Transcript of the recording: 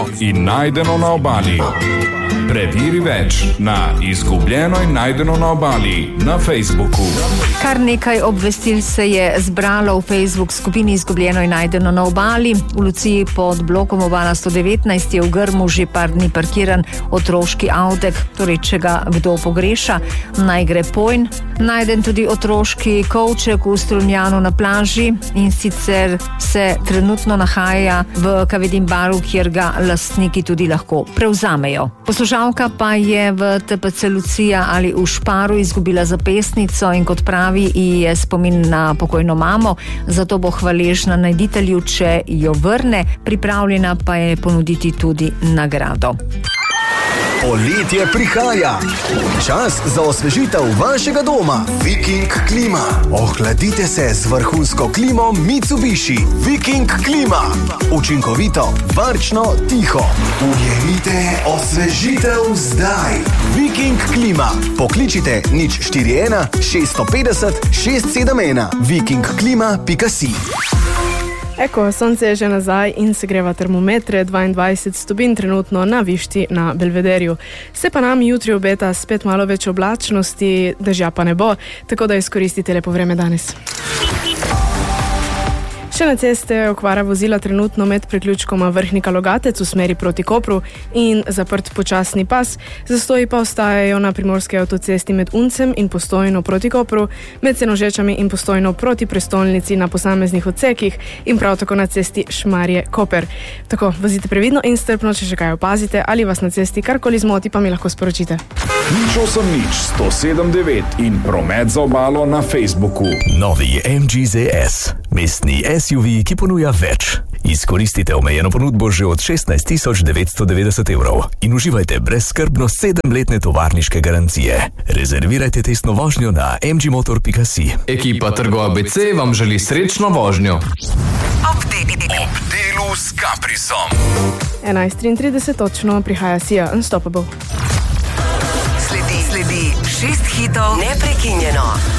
in najdeno na obali. Preveri več na Izgubljeno in najdeno na obali na Facebooku. Kar nekaj obvestil se je zbralo v Facebook skupini Izgubljeno in najdeno na obali. V Luciji pod blokom Obala 119 je v Grmu že par dni parkiran otroški avtek, torej če ga kdo pogreša, naj gre pojn. Najden tudi otroški kovček v Strunjanu na plaži in sicer se trenutno nahaja v Kavedim baru, kjer ga lastniki tudi lahko prevzamejo. Poslušalka pa je v TPC Lucija ali v Šparu izgubila zapestnico in kot pravi ji je spomin na pokojno mamo, zato bo hvaležna najditelju, če jo vrne, pripravljena pa je ponuditi tudi nagrado. Poletje prihaja. Čas za osvežitev vašega doma. Viking Klima. Ohladite se z vrhunsko klimo Mitsubishi. Viking Klima. Učinkovito, varčno, tiho. Ujemite osvežitev zdaj. Viking Klima. Pokličite 041 650 671 vikingklima.si. Eko, sonce je že nazaj in se greva termometre, 22 stopinj trenutno na Višti na Belvederju. Se pa nam jutri obeta spet malo več oblačnosti, dežja pa ne bo, tako da izkoristite lepo vreme danes. Še na ceste okvara vozila trenutno med priključkoma Vrhnika-Logatec v smeri proti Kopru in zaprt počasni pas. Zastoji pa ostajajo na primorski avtocesti med Uncem in Postojno proti Kopru, med Senožečami in Postojno proti prestolnici na posameznih odsekih in prav tako na cesti Šmarje-Koper. Tako, vozite previdno in strpno, če še kaj opazite ali vas na cesti karkoli zmoti, pa mi lahko sporočite. 080 in promet za obalo na Facebooku. Novi MG ZS. Mestni SUV, ki ponuja več. Izkoristite omejeno ponudbo že od 16 990 € in uživajte brezskrbno 7-letne tovarniške garancije. Rezervirajte testno vožnjo na mgmotor.si. Ekipa Trgo ABC vam želi srečno vožnjo. Ob delu s Caprisom. 11:33 točno prihaja Sia Unstoppable. Sledi 6 hitov neprekinjeno.